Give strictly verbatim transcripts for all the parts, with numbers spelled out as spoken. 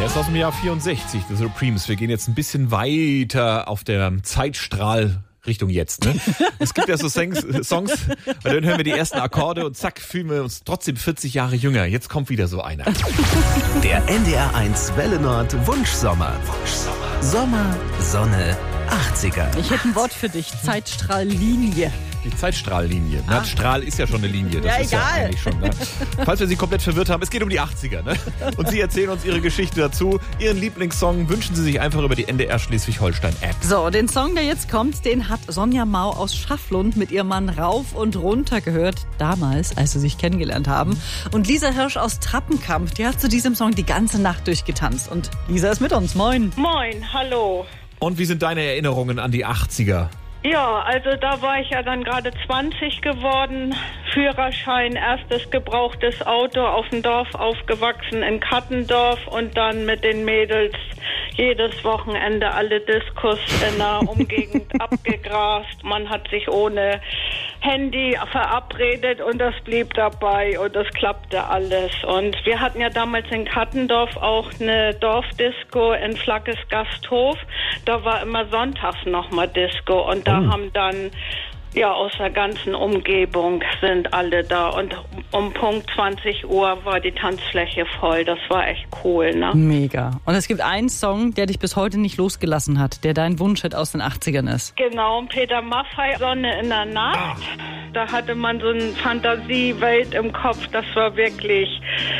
Er ist aus dem Jahr vierundsechzig, The Supremes. Wir gehen jetzt ein bisschen weiter auf der Zeitstrahl Richtung jetzt. Ne? Es gibt ja so Songs, Songs, bei denen hören wir die ersten Akkorde und zack, fühlen wir uns trotzdem vierzig Jahre jünger. Jetzt kommt wieder so einer. Der N D R eins Welle Nord Wunschsommer. Wunschsommer. Sommer, Sonne, achtziger. Ich hätte ein Wort für dich. Zeitstrahllinie. Die Zeitstrahllinie. Ah. Na, Strahl ist ja schon eine Linie. Das ja, ist egal. ja eigentlich schon. Ne? Falls wir Sie komplett verwirrt haben, es geht um die achtziger. Ne? Und Sie erzählen uns Ihre Geschichte dazu. Ihren Lieblingssong wünschen Sie sich einfach über die N D R Schleswig-Holstein-App. So, den Song, der jetzt kommt, den hat Sonja Mau aus Schafflund mit ihrem Mann rauf und runter gehört. Damals, als sie sich kennengelernt haben. Und Lisa Hirsch aus Trappenkamp, die hat zu diesem Song die ganze Nacht durchgetanzt. Und Lisa ist mit uns. Moin. Moin, hallo. Und wie sind deine Erinnerungen an die achtziger? Ja, also da war ich ja dann gerade zwanzig geworden, Führerschein, erstes gebrauchtes Auto auf dem Dorf aufgewachsen in Kattendorf und dann mit den Mädels jedes Wochenende alle Diskos in der Umgegend abgegrast. Man hat sich ohne Handy verabredet und das blieb dabei und das klappte alles. Und wir hatten ja damals in Kattendorf auch eine Dorfdisco in Flackes Gasthof. Da war immer sonntags nochmal Disco und da haben dann, ja, aus der ganzen Umgebung sind alle da. Und um Punkt zwanzig Uhr war die Tanzfläche voll. Das war echt cool, ne? Mega. Und es gibt einen Song, der dich bis heute nicht losgelassen hat, der dein Wunschhit aus den achtzigern ist. Genau, Peter Maffay, Sonne in der Nacht. Da hatte man so eine Fantasiewelt im Kopf. Das war wirklich,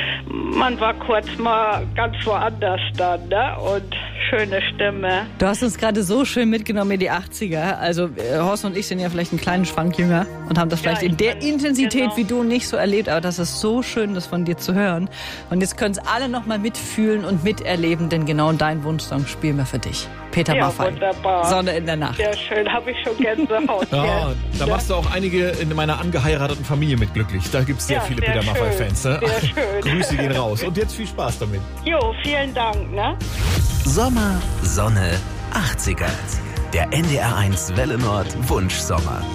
man war kurz mal ganz woanders dann, ne? Und schöne Stimme. Du hast uns gerade so schön mitgenommen in die achtziger. Also äh, Horst und ich sind ja vielleicht einen kleinen Schwank jünger und haben das vielleicht ja, in der bin, Intensität genau. wie du nicht so erlebt. Aber das ist so schön, das von dir zu hören. Und jetzt können es alle noch mal mitfühlen und miterleben, denn genau dein Wunschsong spielen wir für dich. Peter Ja, Maffay. wunderbar. Sonne in der Nacht. Sehr schön, habe ich schon Gänsehaut. Ja, jetzt. da machst du auch einige in meiner angeheirateten Familie mit glücklich. Da gibt es sehr Ja, viele sehr Peter Maffay-Fans. Ne? Sehr schön. Grüße gehen raus. Und jetzt viel Spaß damit. Jo, vielen Dank, ne? Sommer, Sonne, achtziger. Der N D R eins Welle Nord Wunschsommer.